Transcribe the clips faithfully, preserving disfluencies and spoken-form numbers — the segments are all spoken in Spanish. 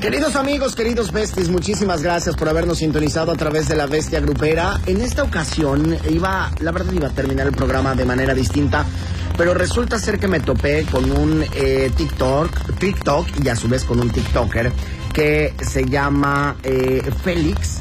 Queridos amigos, queridos besties, muchísimas gracias por habernos sintonizado a través de La Bestia Grupera. En esta ocasión iba, la verdad iba a terminar el programa de manera distinta, pero resulta ser que me topé con un eh, TikTok, TikTok y a su vez con un TikToker que se llama eh, Félix.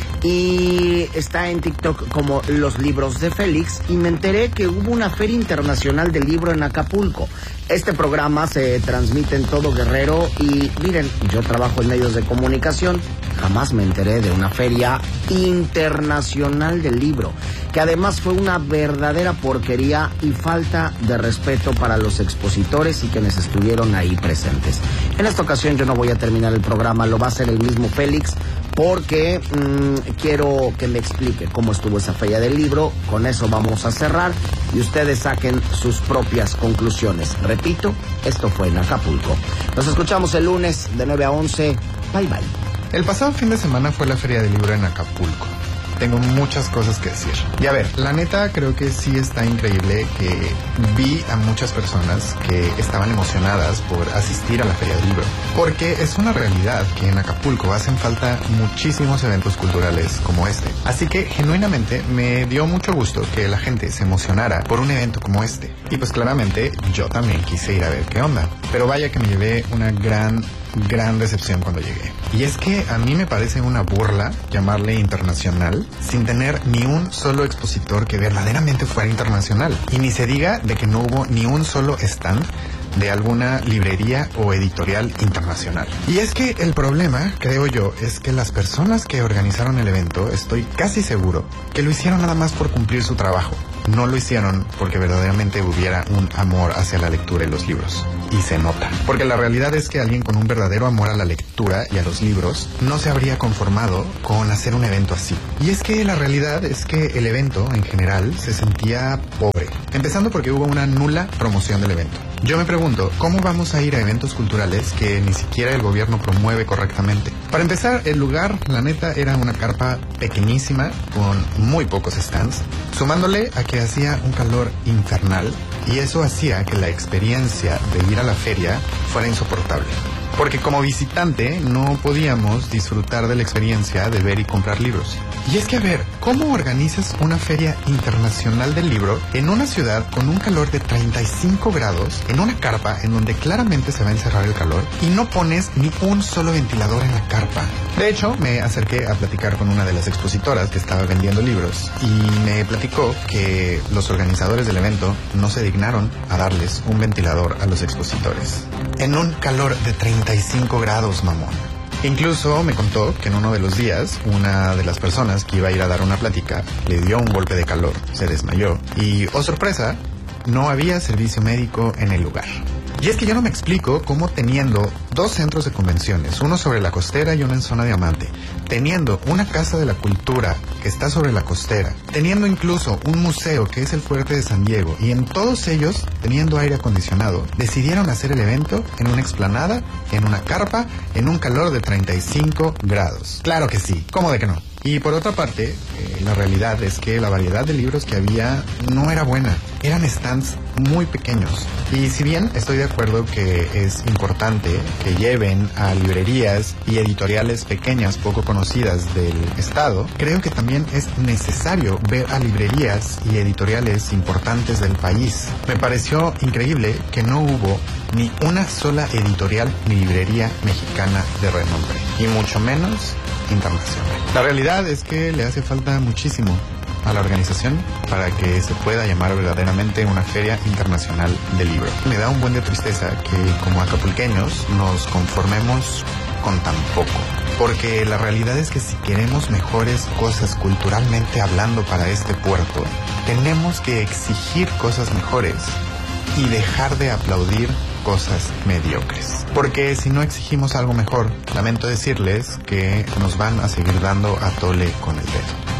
Y está en TikTok como Los Libros de Félix. Y me enteré que hubo una Feria Internacional del Libro en Acapulco. Este programa se transmite en todo Guerrero. Y miren, yo trabajo en medios de comunicación. Jamás me enteré de una Feria Internacional del Libro, que además fue una verdadera porquería y falta de respeto para los expositores y quienes estuvieron ahí presentes. En esta ocasión yo no voy a terminar el programa, lo va a hacer el mismo Félix, porque mmm, quiero que me explique cómo estuvo esa feria del libro. Con eso vamos a cerrar y ustedes saquen sus propias conclusiones. Repito, esto fue en Acapulco. Nos escuchamos el lunes de nueve a once. Bye bye. El pasado fin de semana fue la Feria del Libro en Acapulco. Tengo muchas cosas que decir. Y a ver, la neta creo que sí está increíble que vi a muchas personas que estaban emocionadas por asistir a la Feria del Libro. Porque es una realidad que en Acapulco hacen falta muchísimos eventos culturales como este. Así que genuinamente me dio mucho gusto que la gente se emocionara por un evento como este. Y pues claramente yo también quise ir a ver qué onda. Pero vaya que me llevé una gran... gran decepción cuando llegué. Y es que a mí me parece una burla llamarle internacional sin tener ni un solo expositor que verdaderamente fuera internacional. Y ni se diga de que no hubo ni un solo stand de alguna librería o editorial internacional. Y es que el problema, creo yo, es que las personas que organizaron el evento, estoy casi seguro que lo hicieron nada más por cumplir su trabajo. No lo hicieron porque verdaderamente hubiera un amor hacia la lectura y los libros. Y se nota. Porque la realidad es que alguien con un verdadero amor a la lectura y a los libros no se habría conformado con hacer un evento así. Y es que la realidad es que el evento, en general, se sentía pobre. Empezando porque hubo una nula promoción del evento. Yo me pregunto, ¿cómo vamos a ir a eventos culturales que ni siquiera el gobierno promueve correctamente? Para empezar, el lugar, la neta, era una carpa pequeñísima con muy pocos stands, sumándole a que hacía un calor infernal y eso hacía que la experiencia de ir a la feria fuera insoportable. Porque como visitante no podíamos disfrutar de la experiencia de ver y comprar libros. Y es que a ver, ¿cómo organizas una feria internacional del libro en una ciudad con un calor de treinta y cinco grados, en una carpa en donde claramente se va a encerrar el calor y no pones ni un solo ventilador en la carpa? De hecho, me acerqué a platicar con una de las expositoras que estaba vendiendo libros y me platicó que los organizadores del evento no se dignaron a darles un ventilador a los expositores. En un calor de treinta y cinco grados, mamón. Incluso me contó que en uno de los días, una de las personas que iba a ir a dar una plática le dio un golpe de calor, se desmayó y, oh sorpresa, no había servicio médico en el lugar. Y es que yo no me explico cómo teniendo dos centros de convenciones, uno sobre la costera y uno en Zona Diamante, teniendo una casa de la cultura que está sobre la costera, teniendo incluso un museo que es el Fuerte de San Diego y en todos ellos teniendo aire acondicionado, decidieron hacer el evento en una explanada, en una carpa, en un calor de treinta y cinco grados. Claro que sí, ¿cómo de que no? Y por otra parte, eh, la realidad es que la variedad de libros que había no era buena. Eran stands muy pequeños. Y si bien estoy de acuerdo que es importante que lleven a librerías y editoriales pequeñas poco conocidas del estado, creo que también es necesario ver a librerías y editoriales importantes del país. Me pareció increíble que no hubo ni una sola editorial ni librería mexicana de renombre, y mucho menos internacional. La realidad es que le hace falta muchísimo a la organización para que se pueda llamar verdaderamente una feria internacional del libro. Me da un buen de tristeza que como acapulqueños nos conformemos con tan poco, porque la realidad es que si queremos mejores cosas culturalmente hablando para este puerto, tenemos que exigir cosas mejores y dejar de aplaudir cosas mediocres. Porque si no exigimos algo mejor, lamento decirles que nos van a seguir dando a tole con el dedo.